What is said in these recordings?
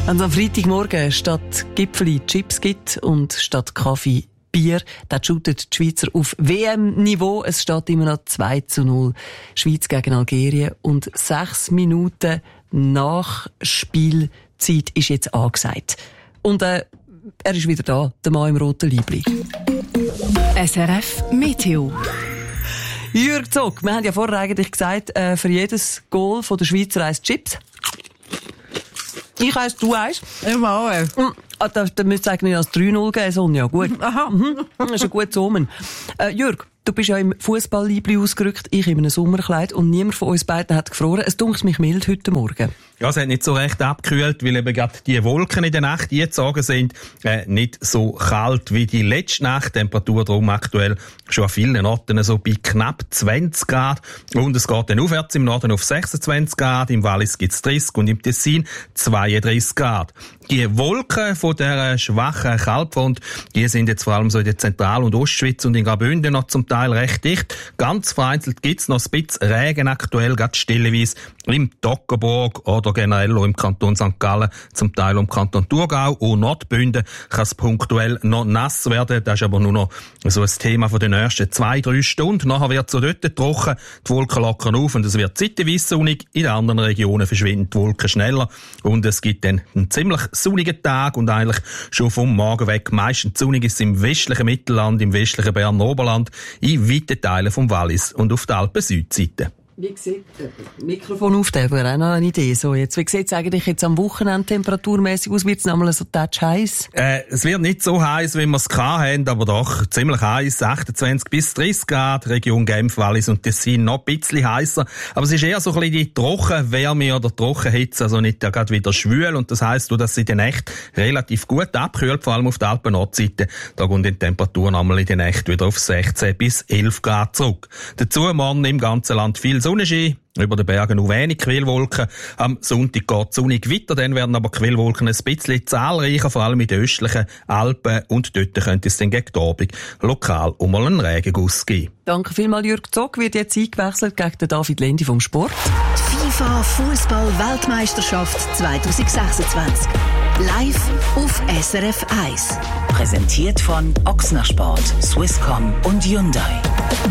Wenn es am Freitagmorgen statt Gipfeli Chips gibt und statt Kaffee Bier, dann shootet die Schweizer auf WM-Niveau. Es steht immer noch 2:0. Schweiz gegen Algerien. Und 6 Minuten nach Spielzeit ist jetzt angesagt. Und er ist wieder da, der Mann im roten Liebli. SRF Meteo. Jürg Zog, wir haben ja vorher eigentlich gesagt, für jedes Goal von der Schweizer eins Chips. Ich eins, du eins. Immer auch. Da müsste es eigentlich als 3:0 geben, Sonja. Gut. Aha. Das ist ein gutes Omen. Jürg, du bist ja im Fußball-Liebli ausgerückt, ich in einem Sommerkleid und niemand von uns beiden hat gefroren. Es dunkelt mich mild heute Morgen. Ja, es hat nicht so recht abgekühlt, weil eben gerade die Wolken in der Nacht jetzt sind nicht so kalt wie die letzte Nacht. Temperatur darum aktuell schon an vielen Orten so bei knapp 20 Grad. Und es geht dann aufwärts im Norden auf 26 Grad, im Wallis gibt's 30 und im Tessin 32 Grad. Die Wolken von dieser schwachen Kaltfront, die sind jetzt vor allem so in der Zentral- und Ostschweiz und in Graubünden noch zum Teil recht dicht. Ganz vereinzelt gibt's noch ein bisschen Regen aktuell, gerade stellenweise im Toggenburg oder generell auch im Kanton St. Gallen, zum Teil im Kanton Thurgau und Nordbünden kann es punktuell noch nass werden. Das ist aber nur noch so ein Thema von den nächsten 2-3 Stunden. Nachher wird es so dort trocken, die Wolken lockern auf und es wird zeitweise sonnig. In den anderen Regionen verschwinden die Wolken schneller und es gibt dann einen ziemlich sonnigen Tag und eigentlich schon vom Morgen weg. Meistens sonnig ist es im westlichen Mittelland, im westlichen Berner Oberland, in weiten Teilen vom Wallis und auf der Alpen-Südseite. Wie sieht Mikrofon auf, der wäre auch noch eine Idee. So, jetzt, wie sieht es eigentlich jetzt am Wochenende temperaturmäßig aus? Wird es nochmal so touch heiß? Es wird nicht so heiß, wie wir es hatten, aber doch ziemlich heiß, 28 bis 30 Grad, Region Genf, Wallis und Tessin noch ein bisschen heißer. Aber es ist eher so ein bisschen die Trockenwärme oder Trockenhitze, also nicht gerade wieder schwül. Und das heisst, dass sie in der Nacht relativ gut abkühlt, vor allem auf der Alpen-Nordseite. Da gehen die Temperaturen einmal in der Nacht wieder auf 16 bis 11 Grad zurück. Dazu morgen im ganzen Land viel Sonnenschein. Über den Bergen nur wenig Quellwolken. Am Sonntag geht es sonnig weiter, dann werden aber Quellwolken ein bisschen zahlreicher, vor allem in den östlichen Alpen. Und dort könnte es dann gegen die Abend lokal mal einen Regenguss geben. Danke vielmals, Jürg Zog. Wird jetzt eingewechselt gegen den David Lendi vom Sport. Die FIFA Fußball-Weltmeisterschaft 2026. Live auf SRF 1. Präsentiert von Ochsner Sport, Swisscom und Hyundai.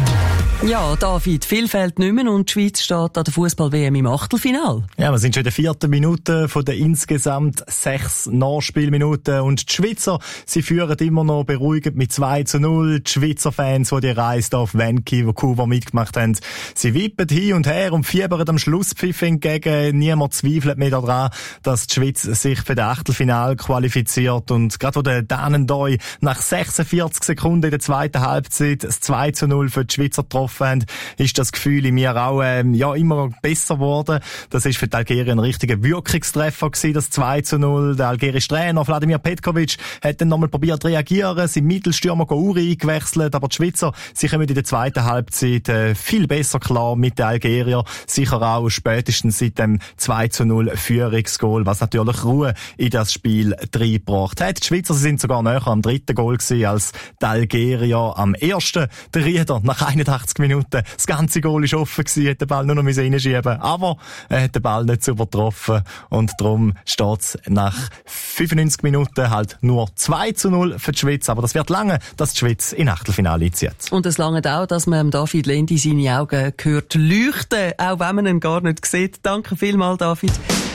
Ja, David, viel fehlt nicht mehr und die Schweiz steht an der Fußball-WM im Achtelfinale. Ja, wir sind schon in der 4. Minute von den insgesamt 6 Nachspielminuten und die Schweizer, sie führen immer noch beruhigend mit 2:0. Die Schweizer Fans, die die Reise auf Vancouver mitgemacht haben, sie wippen hin und her und fiebern am Schlusspfiff entgegen. Niemand zweifelt mehr daran, dass die Schweiz sich für das Achtelfinale qualifiziert und gerade wo der Danendoi nach 46 Sekunden in der zweiten Halbzeit das 2:0 für die Schweizer getroffen haben, ist das Gefühl in mir auch immer besser geworden. Das ist für die Algerien ein richtiger Wirkungstreffer gewesen, das 2:0. Der algerische Trainer Vladimir Petkovic hat dann nochmal probiert zu reagieren, sein Mittelstürmer Gouri eingewechselt, aber die Schweizer, sie kommen in der zweiten Halbzeit viel besser klar mit den Algeriern, sicher auch spätestens seit dem 2:0 Führungsgoal, was natürlich Ruhe in das Spiel reingebracht hat. Die Schweizer, sie sind sogar näher am 3. Goal gewesen als die Algerier am 1. Der Rieder nach 81 Minuten. Das ganze Goal ist offen gewesen, hat den Ball nur noch reinschieben. Aber er hat den Ball nicht so übertroffen. Und darum steht es nach 95 Minuten halt nur 2:0 für die Schweiz. Aber das wird lange, dass die Schweiz in Achtelfinale einzieht. Und es lange auch, dass man David Lendi seine Augen hört leuchten, auch wenn man ihn gar nicht sieht. Danke vielmals, David.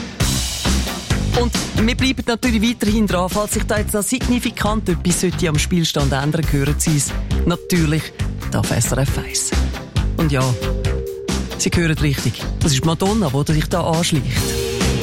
Und wir bleiben natürlich weiterhin dran. Falls sich da jetzt noch signifikant etwas sollte am Spielstand ändern, hören Sie es natürlich auf SRF 1. Und ja, Sie hören richtig. Das ist Madonna, die sich da anschleicht.